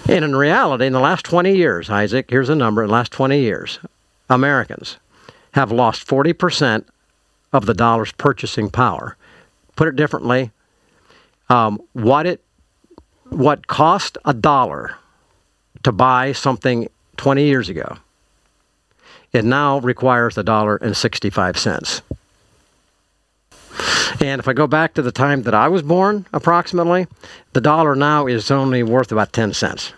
And in reality, in the last 20 years, Isaac, here's a number, in the last 20 years, Americans have lost 40% of the dollar's purchasing power. Put it differently, what cost a dollar to buy something 20 years ago, it now requires $1.65. And if I go back to the time that I was born, approximately, the dollar now is only worth about 10 cents.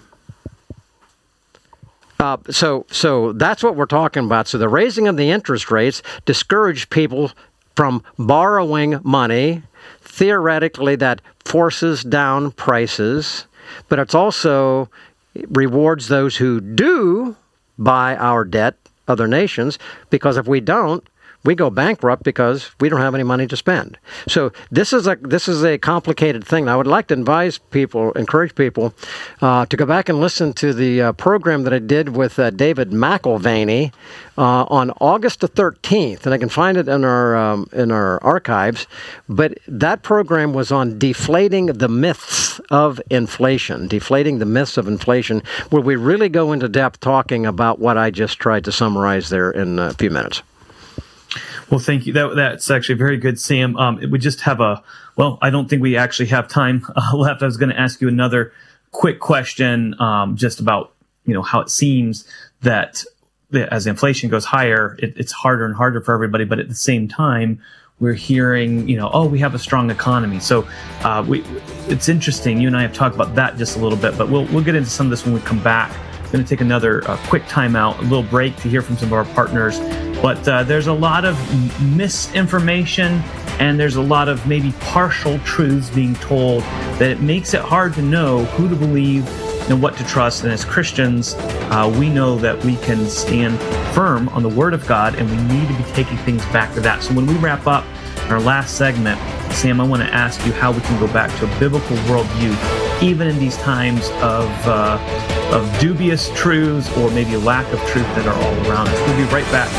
So that's what we're talking about. So the raising of the interest rates discouraged people from borrowing money. Theoretically, that forces down prices, but it's also rewards those who do buy our debt, other nations, because if we don't, we go bankrupt because we don't have any money to spend. So this is a complicated thing. I would like to encourage people to go back and listen to the program that I did with David McElvaney on August the 13th, and I can find it in our archives. But that program was on deflating the myths of inflation, where we really go into depth talking about what I just tried to summarize there in a few minutes. Well, thank you. That's actually very good, Sam. We just have I don't think we actually have time left. I was going to ask you another quick question just about, how it seems that as inflation goes higher, it's harder and harder for everybody. But at the same time, we're hearing, we have a strong economy. So it's interesting. You and I have talked about that just a little bit, but we'll get into some of this when we come back. I'm going to take another quick timeout, a little break to hear from some of our partners. But there's a lot of misinformation and there's a lot of maybe partial truths being told that it makes it hard to know who to believe and what to trust. And as Christians, we know that we can stand firm on the Word of God, and we need to be taking things back to that. So when we wrap up our last segment, Sam, I want to ask you how we can go back to a biblical worldview, even in these times of dubious truths or maybe a lack of truth that are all around us. We'll be right back.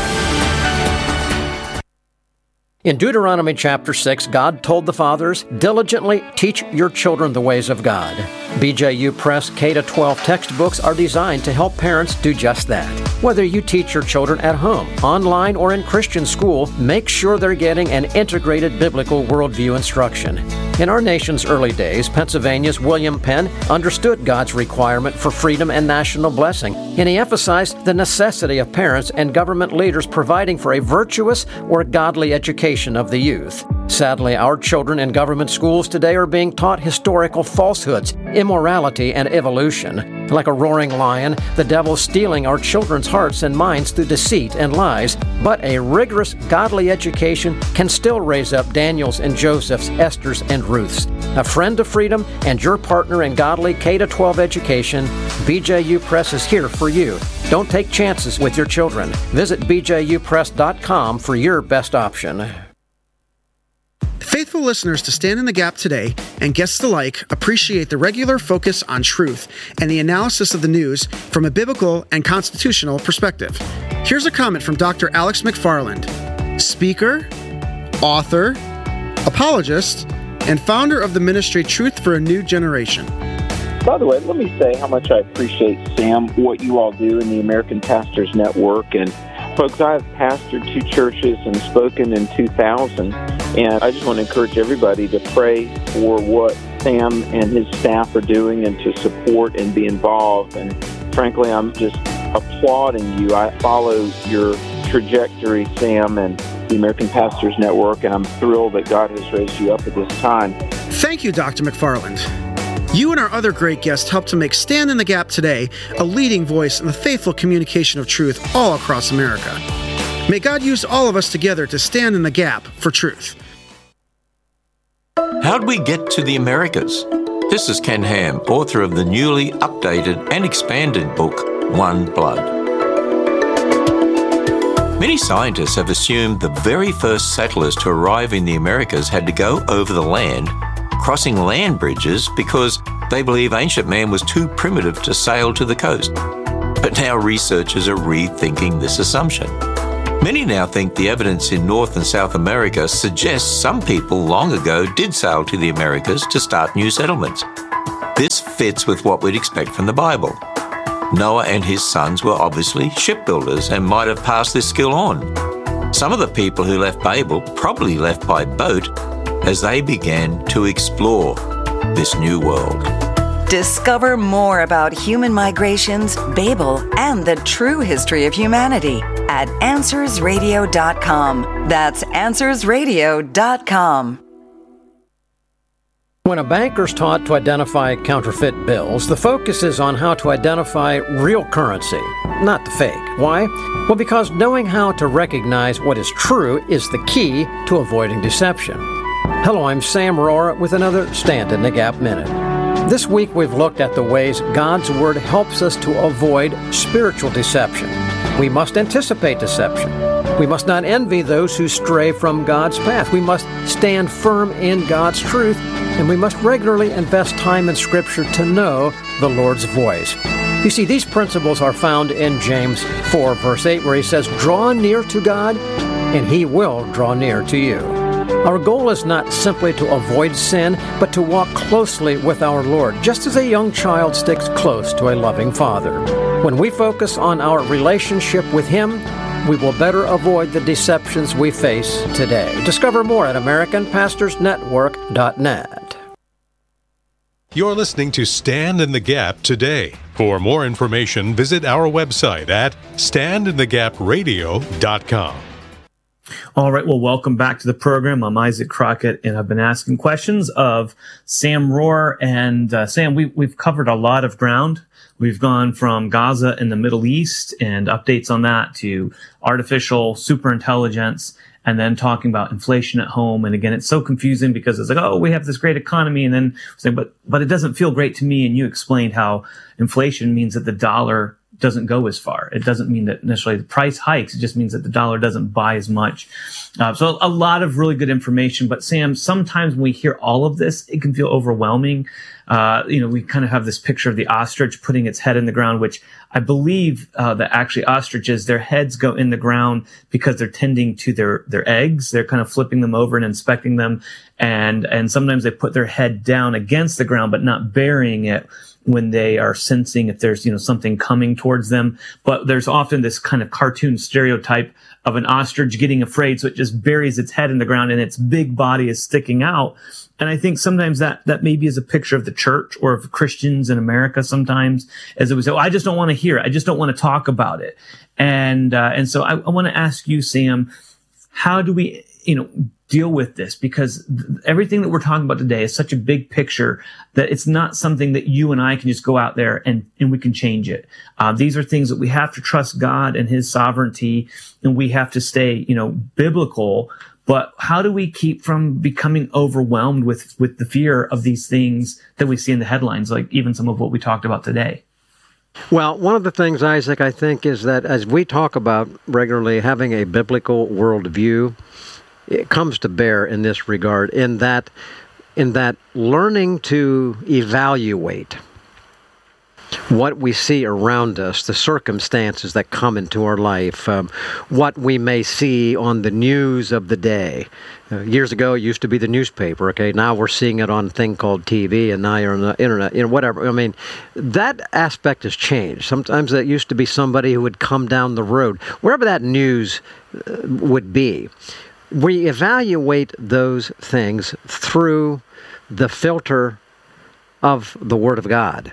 In Deuteronomy chapter 6, God told the fathers, "Diligently teach your children the ways of God." BJU Press K-12 textbooks are designed to help parents do just that. Whether you teach your children at home, online, or in Christian school, make sure they're getting an integrated biblical worldview instruction. In our nation's early days, Pennsylvania's William Penn understood God's requirement for freedom and national blessing, and he emphasized the necessity of parents and government leaders providing for a virtuous or godly education of the youth. Sadly, our children in government schools today are being taught historical falsehoods, immorality, and evolution. Like a roaring lion, the devil's stealing our children's hearts and minds through deceit and lies. But a rigorous, godly education can still raise up Daniels and Josephs, Esthers and Ruths. A friend of freedom and your partner in godly K-12 education, BJU Press is here for you. Don't take chances with your children. Visit bjupress.com for your best option. Faithful listeners to Stand in the Gap today and guests alike appreciate the regular focus on truth and the analysis of the news from a biblical and constitutional perspective. Here's a comment from Dr. Alex McFarland, speaker, author, apologist, and founder of the ministry Truth for a New Generation. By the way, let me say how much I appreciate, Sam, what you all do in the American Pastors Network. And folks, I have pastored 2 churches and spoken in 2000, and I just want to encourage everybody to pray for what Sam and his staff are doing and to support and be involved. And frankly, I'm just applauding you. I follow your trajectory, Sam, and the American Pastors Network, and I'm thrilled that God has raised you up at this time. Thank you, Dr. McFarland. You and our other great guests help to make Stand in the Gap today a leading voice in the faithful communication of truth all across America. May God use all of us together to stand in the gap for truth. How'd we get to the Americas? This is Ken Ham, author of the newly updated and expanded book, One Blood. Many scientists have assumed the very first settlers to arrive in the Americas had to go over the land, crossing land bridges because they believe ancient man was too primitive to sail to the coast. But now researchers are rethinking this assumption. Many now think the evidence in North and South America suggests some people long ago did sail to the Americas to start new settlements. This fits with what we'd expect from the Bible. Noah and his sons were obviously shipbuilders and might have passed this skill on. Some of the people who left Babel probably left by boat as they began to explore this new world. Discover more about human migrations, Babel, and the true history of humanity at AnswersRadio.com. That's AnswersRadio.com. When a banker's taught to identify counterfeit bills, the focus is on how to identify real currency, not the fake. Why? Well, because knowing how to recognize what is true is the key to avoiding deception. Hello, I'm Sam Rohrer with another Stand in the Gap Minute. This week we've looked at the ways God's Word helps us to avoid spiritual deception. We must anticipate deception. We must not envy those who stray from God's path. We must stand firm in God's truth, and we must regularly invest time in Scripture to know the Lord's voice. You see, these principles are found in James 4, verse 8, where he says, "Draw near to God, and He will draw near to you." Our goal is not simply to avoid sin, but to walk closely with our Lord, just as a young child sticks close to a loving father. When we focus on our relationship with Him, we will better avoid the deceptions we face today. Discover more at AmericanPastorsNetwork.net. You're listening to Stand in the Gap today. For more information, visit our website at standinthegapradio.com. All right, well, welcome back to the program. I'm Isaac Crockett, and I've been asking questions of Sam Rohrer. And Sam, we've covered a lot of ground. We've gone from Gaza and the Middle East and updates on that to artificial superintelligence, and then talking about inflation at home. And again, it's so confusing because it's like, oh, we have this great economy, and then saying, but it doesn't feel great to me. And you explained how inflation means that the dollar doesn't go as far. It doesn't mean that necessarily the price hikes. It just means that the dollar doesn't buy as much. So a lot of really good information. But Sam, sometimes when we hear all of this, it can feel overwhelming. We kind of have this picture of the ostrich putting its head in the ground, which I believe that actually ostriches, their heads go in the ground because they're tending to their eggs. They're kind of flipping them over and inspecting them. And sometimes they put their head down against the ground, but not burying it when they are sensing if there's, something coming towards them. But there's often this kind of cartoon stereotype of an ostrich getting afraid, so it just buries its head in the ground and its big body is sticking out. And I think sometimes that maybe is a picture of the church or of Christians in America sometimes, as it was, I just don't want to hear it. I just don't want to talk about it. And so I want to ask you, Sam, how do we, deal with this? Because everything that we're talking about today is such a big picture that it's not something that you and I can just go out there and we can change it. These are things that we have to trust God and His sovereignty, and we have to stay, biblical. But how do we keep from becoming overwhelmed with the fear of these things that we see in the headlines, like even some of what we talked about today? Well, one of the things, Isaac, I think is that as we talk about regularly having a biblical worldview, it comes to bear in this regard, in that learning to evaluate what we see around us, the circumstances that come into our life, what we may see on the news of the day. Years ago, it used to be the newspaper, okay? Now we're seeing it on a thing called TV, and now you're on the internet, whatever. I mean, that aspect has changed. Sometimes that used to be somebody who would come down the road, wherever that news would be. We evaluate those things through the filter of the Word of God.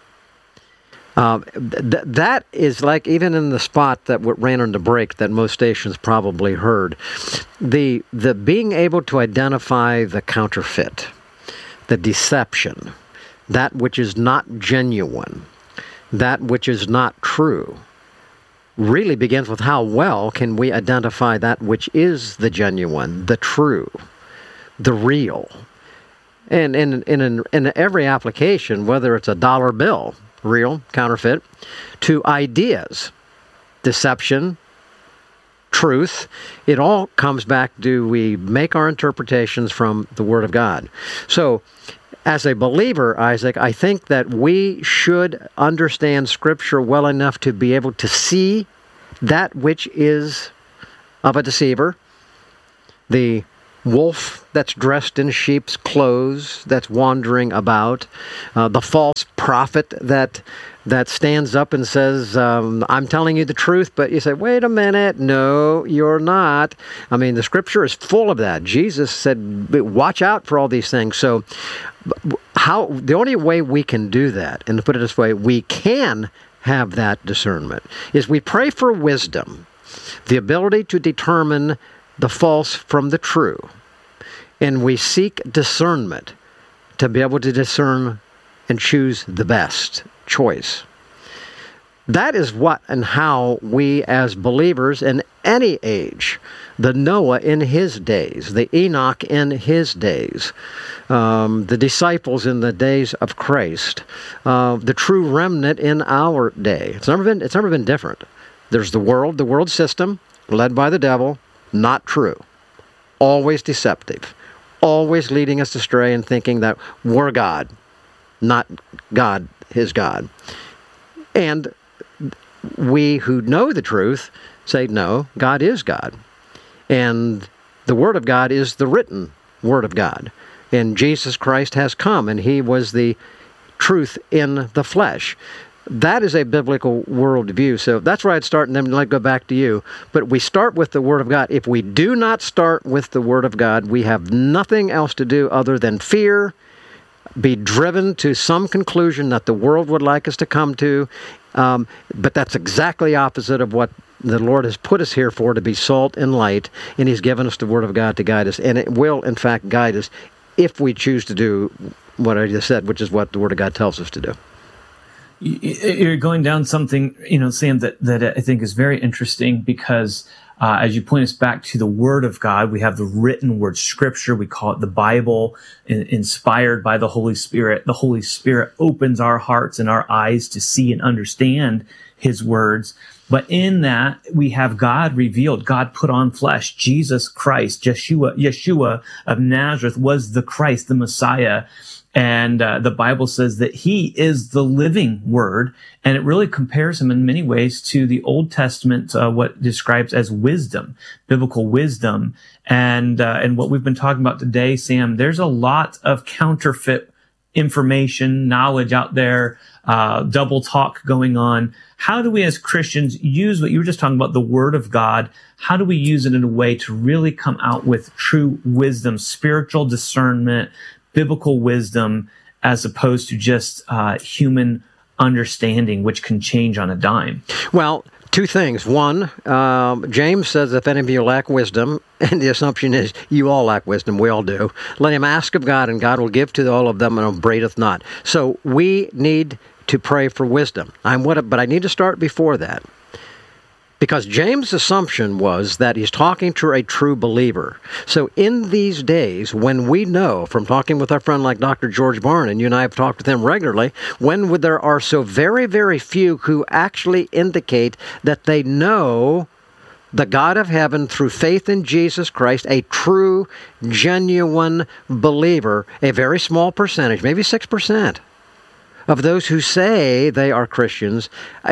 That is like, even in the spot that ran on the break that most stations probably heard, the being able to identify the counterfeit, the deception, that which is not genuine, that which is not true, really begins with how well can we identify that which is the genuine, the true, the real. And in every application, whether it's a dollar bill, real, counterfeit, to ideas, deception, truth, it all comes back, do we make our interpretations from the Word of God? So, as a believer, Isaac, I think that we should understand Scripture well enough to be able to see that which is of a deceiver, the wolf that's dressed in sheep's clothes that's wandering about, the false prophet that stands up and says, I'm telling you the truth, but you say, wait a minute, no, you're not. I mean, the Scripture is full of that. Jesus said, watch out for all these things. So the only way we can do that, and to put it this way, we can have that discernment, is we pray for wisdom, the ability to determine the false from the true. And we seek discernment to be able to discern and choose the best choice. That is what and how we as believers in any age, the Noah in his days, the Enoch in his days, the disciples in the days of Christ, the true remnant in our day. It's never been different. There's the world system, led by the devil, not true, always deceptive, always leading us astray and thinking that we're God, not God is God. And we who know the truth say, no, God is God. And the Word of God is the written Word of God. And Jesus Christ has come, and He was the truth in the flesh. That is a biblical worldview. So that's where I'd start, and then I'd go back to you. But we start with the Word of God. If we do not start with the Word of God, we have nothing else to do other than fear, be driven to some conclusion that the world would like us to come to. But that's exactly opposite of what the Lord has put us here for, to be salt and light, and He's given us the Word of God to guide us. And it will, in fact, guide us if we choose to do what I just said, which is what the Word of God tells us to do. You're going down something, Sam, that I think is very interesting, because as you point us back to the Word of God, we have the written word, Scripture. We call it the Bible, inspired by the Holy Spirit. The Holy Spirit opens our hearts and our eyes to see and understand His words. But in that, we have God revealed. God put on flesh. Jesus Christ, Yeshua of Nazareth was the Christ, the Messiah. And the Bible says that He is the living Word, and it really compares Him in many ways to the Old Testament, what it describes as wisdom, biblical wisdom. And what we've been talking about today, Sam, there's a lot of counterfeit information, knowledge out there, double talk going on. How do we as Christians use what you were just talking about, the Word of God? How do we use it in a way to really come out with true wisdom, spiritual discernment, biblical wisdom, as opposed to just human understanding, which can change on a dime? Well, two things. One, James says, if any of you lack wisdom, and the assumption is you all lack wisdom, we all do, let him ask of God, and God will give to all of them and upbraideth not. So we need to pray for wisdom. But I need to start before that. Because James' assumption was that he's talking to a true believer. So in these days, when we know, from talking with our friend like Dr. George Barn, and you and I have talked with him regularly, when there are so very, very few who actually indicate that they know the God of heaven through faith in Jesus Christ, a true, genuine believer, a very small percentage, maybe 6%. Of those who say they are Christians,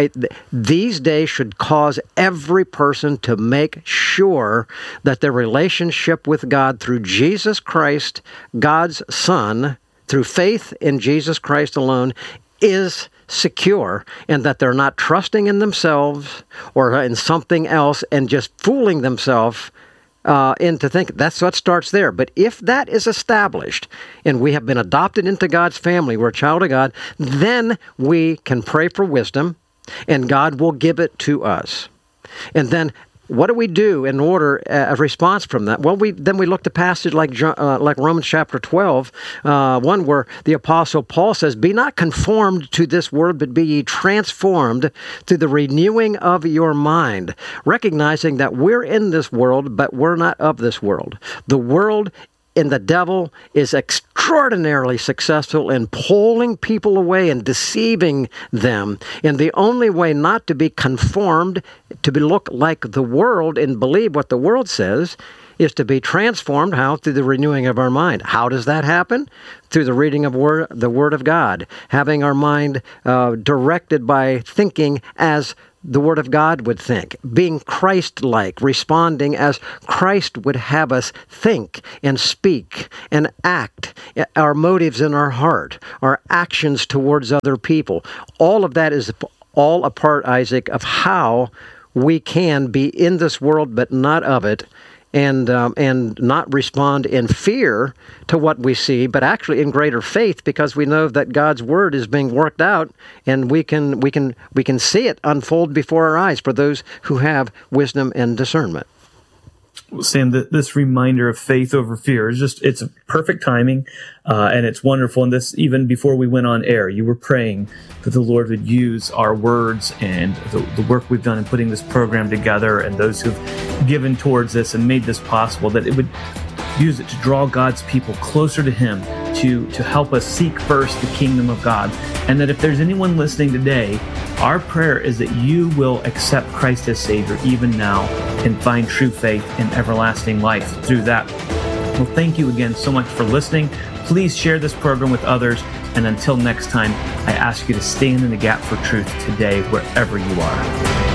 these days should cause every person to make sure that their relationship with God through Jesus Christ, God's Son, through faith in Jesus Christ alone, is secure, and that they're not trusting in themselves or in something else and just fooling themselves into thinking. That's what starts there. But if that is established and we have been adopted into God's family, we're a child of God, then we can pray for wisdom and God will give it to us. And then what do we do in order of response from that? Well, we look to passage like Romans chapter 12, one where the Apostle Paul says, "Be not conformed to this world, but be ye transformed through the renewing of your mind," recognizing that we're in this world, but we're not of this world. The world and the devil is extraordinarily successful in pulling people away and deceiving them. And the only way not to be conformed, to look like the world and believe what the world says, is to be transformed. How? Through the renewing of our mind. How does that happen? Through the reading of the Word of God, having our mind directed by thinking as the Word of God would think, being Christ-like, responding as Christ would have us think and speak and act, our motives in our heart, our actions towards other people. All of that is all a part, Isaac, of how we can be in this world but not of it, and not respond in fear to what we see, but actually in greater faith, because we know that God's word is being worked out, and we can see it unfold before our eyes for those who have wisdom and discernment. Sam, this reminder of faith over fear it's perfect timing, and it's wonderful. And this, even before we went on air, you were praying that the Lord would use our words and the work we've done in putting this program together, and those who've given towards this and made this possible, that it would use it to draw God's people closer to Him, to help us seek first the kingdom of God. And that if there's anyone listening today, our prayer is that you will accept Christ as Savior even now and find true faith and everlasting life through that. Well, thank you again so much for listening. Please share this program with others. And until next time, I ask you to stand in the gap for truth today, wherever you are.